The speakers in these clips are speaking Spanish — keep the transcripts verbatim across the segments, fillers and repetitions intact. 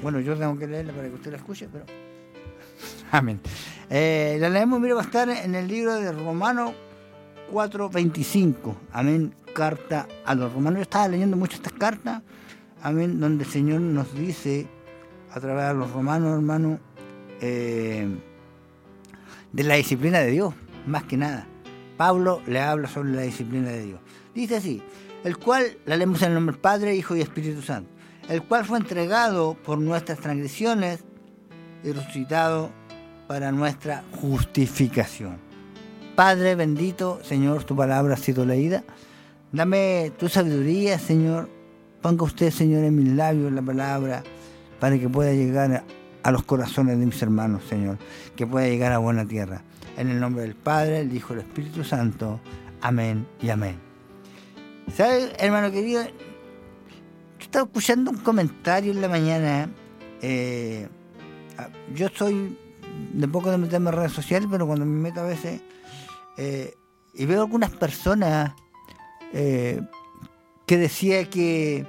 Bueno, yo tengo que leerla para que usted la escuche, pero... Amén. Eh, la leemos, mira, va a estar en el libro de Romanos cuatro veinticinco. Amén. Carta a los romanos. Yo estaba leyendo mucho estas cartas. Amén. Donde el Señor nos dice, a través de los romanos, hermano, eh, de la disciplina de Dios, más que nada. Pablo le habla sobre la disciplina de Dios. Dice así, el cual, la leemos en el nombre del Padre, Hijo y Espíritu Santo, el cual fue entregado por nuestras transgresiones y resucitado para nuestra justificación. Padre bendito, Señor, tu palabra ha sido leída. Dame tu sabiduría, Señor. Ponga usted, Señor, en mis labios la palabra para que pueda llegar a los corazones de mis hermanos, Señor. Que pueda llegar a buena tierra. En el nombre del Padre, el Hijo y el Espíritu Santo. Amén y amén. ¿Sabe, hermano querido? Yo estaba escuchando un comentario en la mañana. Eh, yo soy de poco de meterme en redes sociales, pero cuando me meto a veces eh, y veo algunas personas eh, que decía que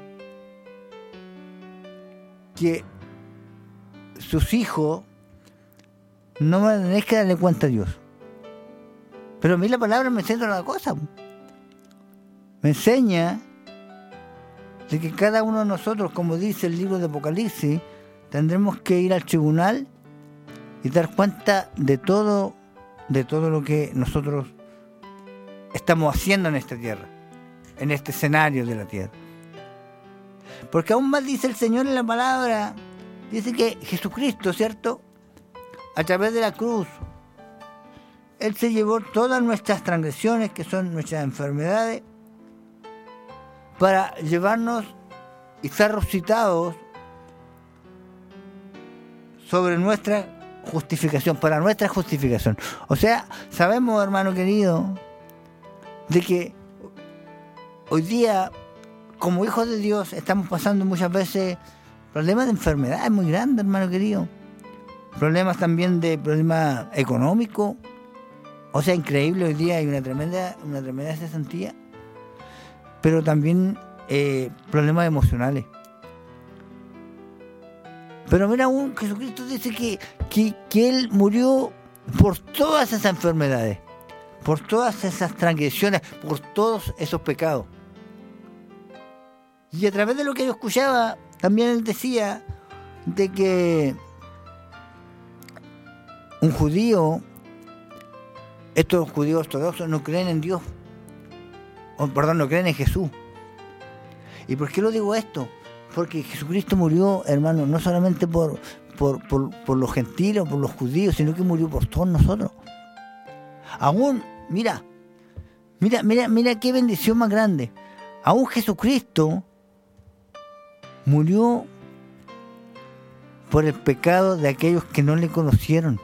que sus hijos no van a tener que darle cuenta a Dios. Pero a mí la palabra me enseña una cosa. Me enseña de que cada uno de nosotros, como dice el libro de Apocalipsis, tendremos que ir al tribunal y dar cuenta de todo, de todo lo que nosotros estamos haciendo en esta tierra, en este escenario de la tierra. Porque aún más dice el Señor en la palabra, dice que Jesucristo, ¿cierto?, a través de la cruz, Él se llevó todas nuestras transgresiones, que son nuestras enfermedades, para llevarnos y ser resucitados sobre nuestra justificación, para nuestra justificación. O sea, sabemos, hermano querido, de que hoy día, como hijos de Dios, estamos pasando muchas veces problemas de enfermedades muy grandes, hermano querido. Problemas también de problemas económicos. O sea, increíble, hoy día hay una tremenda, una tremenda cesantía. Pero también eh, problemas emocionales. Pero mira, aún Jesucristo dice que, que, que Él murió por todas esas enfermedades, por todas esas transgresiones, por todos esos pecados. Y a través de lo que yo escuchaba, también Él decía de que un judío, estos judíos ortodoxos no creen en Dios, o perdón, no creen en Jesús. ¿Y por qué lo digo esto? Porque Jesucristo murió, hermano, no solamente por, por, por, por los gentiles o por los judíos, sino que murió por todos nosotros. Aún, mira, mira, mira, mira qué bendición más grande. Aún Jesucristo murió por el pecado de aquellos que no le conocieron.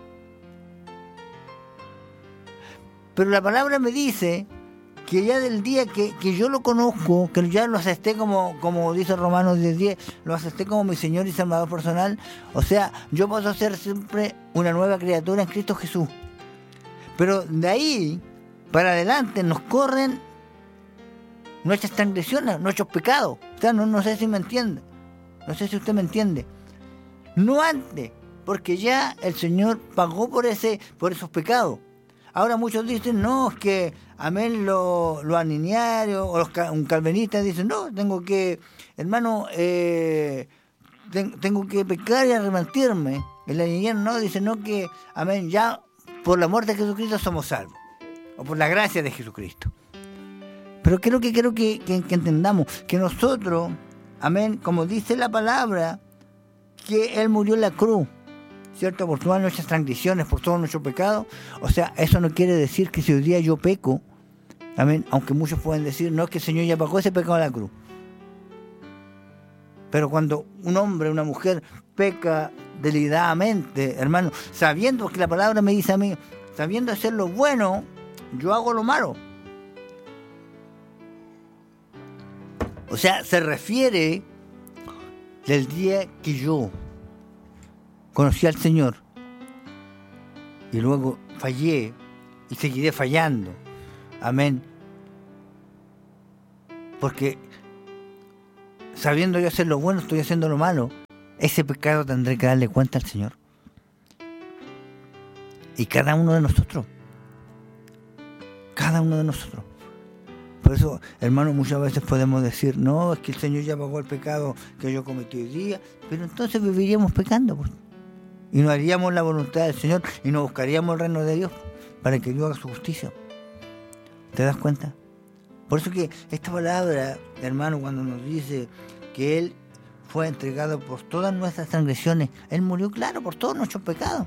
Pero la palabra me dice que ya del día que, que yo lo conozco, que ya lo acepté como, como dice Romanos diez diez, lo acepté como mi Señor y Salvador personal, o sea, yo paso a ser siempre una nueva criatura en Cristo Jesús. Pero de ahí para adelante nos corren nuestras transgresiones, nuestros pecados. O sea, no, no sé si me entiende, no sé si usted me entiende. No antes, porque ya el Señor pagó por ese, por esos pecados. Ahora muchos dicen, no, es que amén, los lo aniniarios o los un calvinistas dicen, no, tengo que, hermano, eh, ten, tengo que pecar y arrepentirme. El aniniano no, dice, no, que amén, ya por la muerte de Jesucristo somos salvos, o por la gracia de Jesucristo. Pero creo que quiero que, que, que entendamos que nosotros, amén, como dice la palabra, que Él murió en la cruz, ¿cierto? Por todas nuestras transgresiones, por todos nuestros pecados. O sea, eso no quiere decir que si hoy día yo peco, amén, aunque muchos pueden decir, no, es que el Señor ya pagó ese pecado en la cruz. Pero cuando un hombre, una mujer peca deliberadamente, hermano, sabiendo que la palabra me dice a mí, sabiendo hacer lo bueno, yo hago lo malo. O sea, se refiere del día que yo conocí al Señor y luego fallé y seguiré fallando. Amén. Porque sabiendo yo hacer lo bueno, estoy haciendo lo malo. ese pecado tendré que darle cuenta al Señor. Y cada uno de nosotros. Cada uno de nosotros. Por eso, hermano, muchas veces podemos decir, no, es que el Señor ya pagó el pecado que yo cometí hoy día, pero entonces viviríamos pecando, pues. Y no haríamos la voluntad del Señor y no buscaríamos el reino de Dios para que Dios haga su justicia. ¿Te das cuenta? Por eso que esta palabra, hermano, cuando nos dice que Él fue entregado por todas nuestras transgresiones, Él murió, claro, por todos nuestros pecados.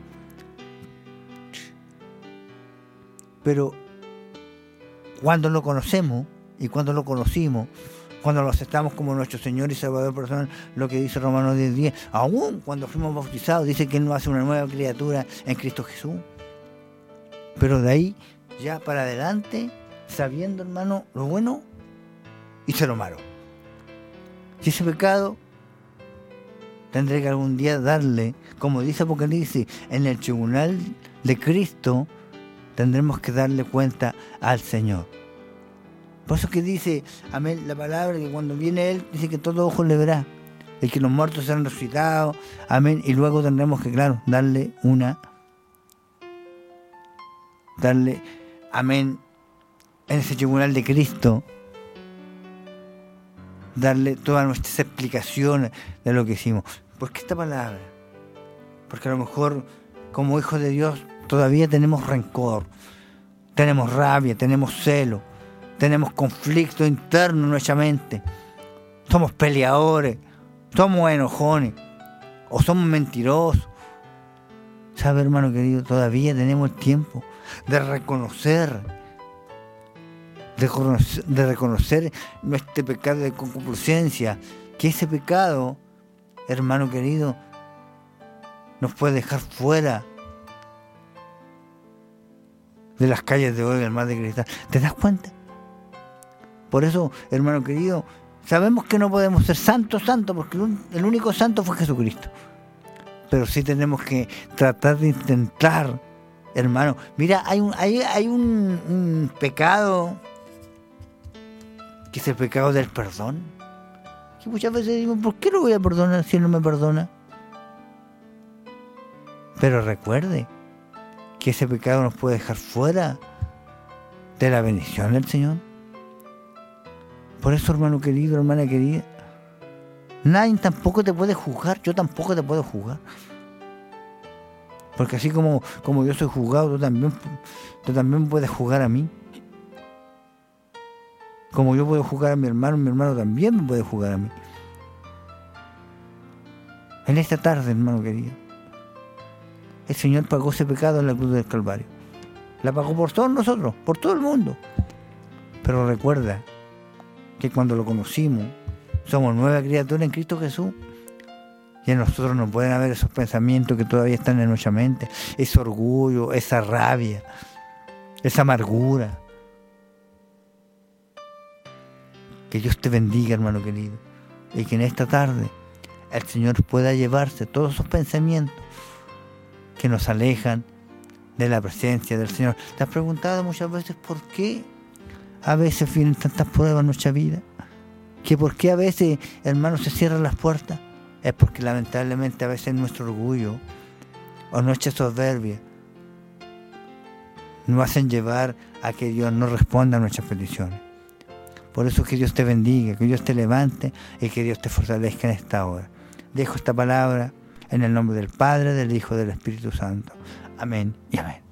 Pero cuando lo conocemos y cuando lo conocimos, cuando lo aceptamos como nuestro Señor y Salvador personal, lo que dice Romanos diez diez, aún cuando fuimos bautizados, dice que Él nos hace una nueva criatura en Cristo Jesús. Pero de ahí, ya para adelante, sabiendo, hermano, lo bueno y lo malo. Si ese pecado, tendré que algún día darle, como dice Apocalipsis, en el tribunal de Cristo, tendremos que darle cuenta al Señor. Por eso que dice, amén, la palabra, que cuando viene Él, dice que todo ojo le verá, y que los muertos serán resucitados, amén, y luego tendremos que, claro, darle una, darle, amén, en ese tribunal de Cristo, darle todas nuestras explicaciones de lo que hicimos. ¿Por qué esta palabra? Porque a lo mejor, como hijos de Dios, todavía tenemos rencor, tenemos rabia, tenemos celo, tenemos conflicto interno en nuestra mente, somos peleadores, somos enojones, o somos mentirosos. ¿Sabe, hermano querido? Todavía tenemos el tiempo de reconocer, de reconocer, de reconocer nuestro pecado de concupiscencia, que ese pecado, hermano querido, nos puede dejar fuera de las calles de hoy del mar de cristal. ¿Te das cuenta? Por eso, hermano querido, sabemos que no podemos ser santos, santos, porque el único santo fue Jesucristo. Pero sí tenemos que tratar de intentar, hermano. Mira, hay un, hay, hay un, un pecado, que es el pecado del perdón. Que muchas veces digo, ¿por qué lo voy a perdonar si Él no me perdona? Pero recuerde que ese pecado nos puede dejar fuera de la bendición del Señor. Por eso, hermano querido, hermana querida, nadie tampoco te puede juzgar, yo tampoco te puedo juzgar. Porque así como, como yo soy juzgado, tú también, tú también puedes juzgar a mí. Como yo puedo juzgar a mi hermano, mi hermano también me puede juzgar a mí. En esta tarde, hermano querido, el Señor pagó ese pecado en la cruz del Calvario. La pagó por todos nosotros, por todo el mundo. Pero recuerda que cuando lo conocimos, somos nueva criatura en Cristo Jesús. Y en nosotros no pueden haber esos pensamientos que todavía están en nuestra mente, ese orgullo, esa rabia, esa amargura. Que Dios te bendiga, hermano querido, y que en esta tarde el Señor pueda llevarse todos esos pensamientos que nos alejan de la presencia del Señor. ¿Te has preguntado muchas veces por qué a veces vienen tantas pruebas en nuestra vida? ¿Que por qué a veces, hermanos, se cierran las puertas? Es porque lamentablemente a veces nuestro orgullo o nuestra soberbia nos hacen llevar a que Dios no responda a nuestras peticiones. Por eso que Dios te bendiga, que Dios te levante y que Dios te fortalezca en esta hora. Dejo esta palabra en el nombre del Padre, del Hijo y del Espíritu Santo. Amén y amén.